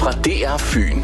fra DR Fyn.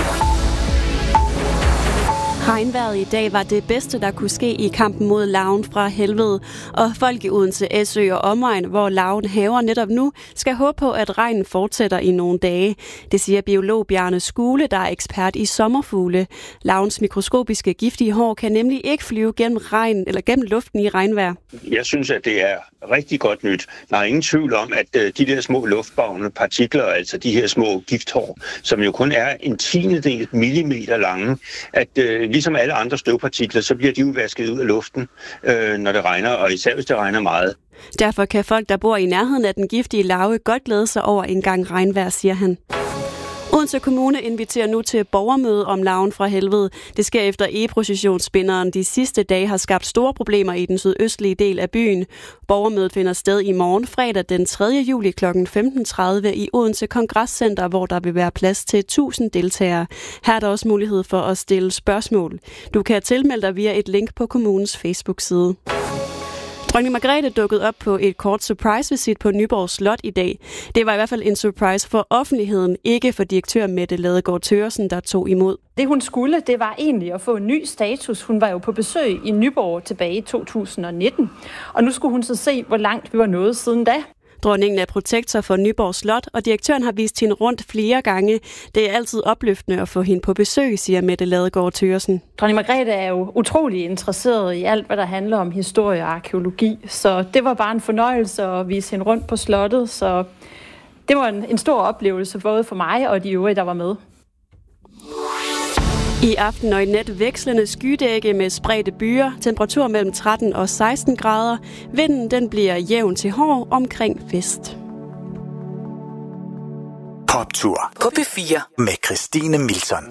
Regnvejret i dag var det bedste, der kunne ske i kampen mod larven fra helvede. Og folk i Odense, Æsø og omegn, hvor larven haver netop nu, skal håbe på, at regnen fortsætter i nogle dage. Det siger biolog Bjarne Skule, der er ekspert i sommerfugle. Larvens mikroskopiske giftige hår kan nemlig ikke flyve gennem gennem luften i regnvejr. Jeg synes, at det er rigtig godt nyt. Der er ingen tvivl om, at de der små luftbårne partikler, altså de her små gifthår, som jo kun er en tiendedel millimeter lange, at ligesom alle andre støvpartikler, så bliver de jo vasket ud af luften, når det regner, og især hvis det regner meget. Derfor kan folk, der bor i nærheden af den giftige larve, godt glæde sig over en gang regnvejr, siger han. Odense Kommune inviterer nu til borgermøde om larven fra helvede. Det sker efter e-processionsspinderen de sidste dage har skabt store problemer i den sydøstlige del af byen. Borgermødet finder sted i morgen fredag den 3. juli kl. 15.30 i Odense Kongresscenter, hvor der vil være plads til 1000 deltagere. Her er der også mulighed for at stille spørgsmål. Du kan tilmelde dig via et link på kommunens Facebook-side. Dronning Margrethe dukkede op på et kort surprise-visit på Nyborg Slot i dag. Det var i hvert fald en surprise for offentligheden, ikke for direktør Mette Ladegaard Thøgersen, der tog imod. Det hun skulle, det var egentlig at få en ny status. Hun var jo på besøg i Nyborg tilbage i 2019, og nu skulle hun så se, hvor langt vi var nået siden da. Dronningen er protektor for Nyborg Slot, og direktøren har vist hende rundt flere gange. Det er altid opløftende at få hende på besøg, siger Mette Ladegaard Thøgersen. Dronning Margrethe er jo utrolig interesseret i alt, hvad der handler om historie og arkeologi, så det var bare en fornøjelse at vise hende rundt på slottet, så det var en stor oplevelse både for mig og de øvrige, der var med. I aften og i nat vekslende skydække med spredte byer, temperatur mellem 13 og 16 grader. Vinden den bliver jævn til hård omkring vest. Poptur på P4 med Christine Milton.